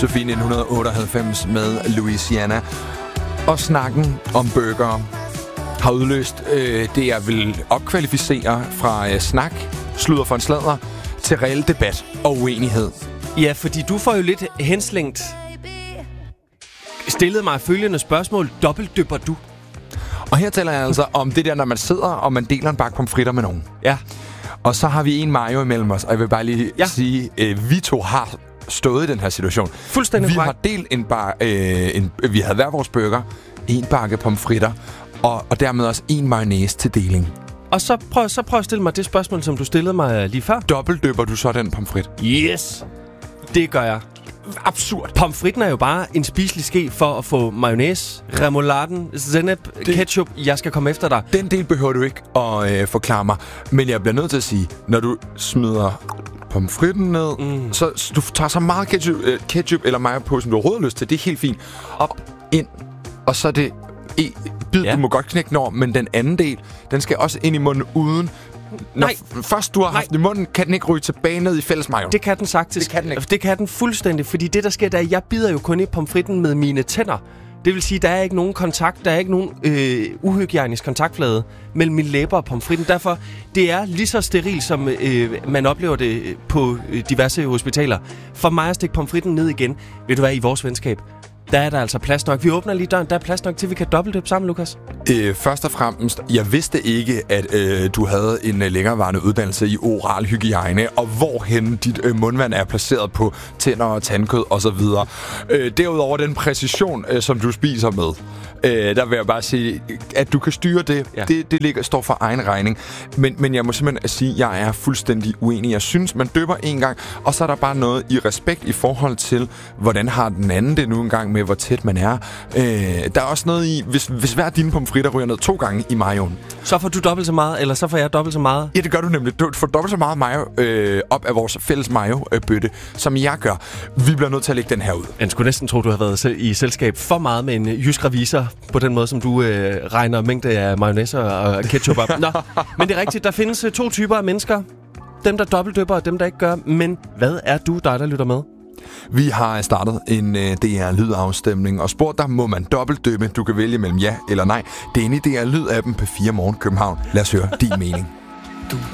Sofie 1998 med Louisiana. Og snakken om burgere har udløst det, jeg vil opkvalificere fra snak, sludder for en sladder, til reel debat og uenighed. Ja, fordi du får jo lidt henslængt stillet mig følgende spørgsmål. Dobbeltdypper du? Og her taler jeg altså om det der, når man sidder, og man deler en bakke pomfritter med nogen. Ja. Og så har vi en mayo imellem os, og jeg vil bare lige sige, vi to har stået i den her situation. Fuldstændig Vi har delt vi havde hver vores burger, en bakke pomfritter, og dermed også en mayonnaise til deling. Og så prøv at stille mig det spørgsmål, som du stillede mig lige før. Dobbeltdypper du så den pomfrit? Yes! Det gør jeg. Absurd. Pomfritten er jo bare en spiselig ske for at få mayonnaise, remouladen, sennep, ketchup. Jeg skal komme efter dig. Den del behøver du ikke at forklare mig. Men jeg bliver nødt til at sige, når du smider pomfritten ned, så du tager så meget ketchup eller mayo på, som du har råd lyst til. Det er helt fint. Op, ind, og så er det bid, du må godt knække den over, men den anden del, den skal også ind i munden uden. Når først du har haft den i munden, kan den ikke ryge tilbage ned i fælles mayo. Det kan den sagtens. Det kan den ikke. Det kan den fuldstændig, fordi det der sker, der jeg bider jo kun i pomfritten med mine tænder. Det vil sige, der er ikke nogen kontakt, der er ikke nogen uhygienisk kontaktflade mellem mine læber og pomfritten. Derfor, det er lige så steril, som man oplever det på diverse hospitaler. For mig at stikke pomfritten ned igen, ved du hvad, i vores venskab, der er der altså plads nok. Vi åbner lige døren, der er plads nok til, vi kan dobbeltdyppe sammen, Lukas. Først og fremmest, jeg vidste ikke, at du havde en længerevarende uddannelse i oral hygiejne, og hvorhen dit mundvand er placeret på tænder og tandkød osv. Derudover den præcision, som du spiser med, der vil jeg bare sige, at du kan styre det. Ja. Det står for egen regning. Men jeg må simpelthen sige, at jeg er fuldstændig uenig. Jeg synes, man dypper en gang, og så er der bare noget i respekt i forhold til, hvordan har den anden det nu engang med, hvor tæt man er. Der er også noget i, hvis hver dine pomfritter ryger ned 2 gange i mayoen. Så får du dobbelt så meget, eller så får jeg dobbelt så meget? Ja, det gør du nemlig. Du får dobbelt så meget mayo op af vores fælles mayo-bøtte, som jeg gør. Vi bliver nødt til at lægge den her ud. Jeg skulle næsten tro, du har været i selskab for meget med en jysk revisor, på den måde, som du regner mængde af mayonnaise og ketchup op. Nå, men det er rigtigt. Der findes 2 typer af mennesker. Dem, der dobbeltdypper, og dem, der ikke gør. Men hvad er du, der lytter med? Vi har startet en DR-lydafstemning og spurgt dig, må man dobbeltdyppe? Du kan vælge mellem ja eller nej. Det er inde i DR-lyd-appen på 4 Morgen København. Lad os høre din mening.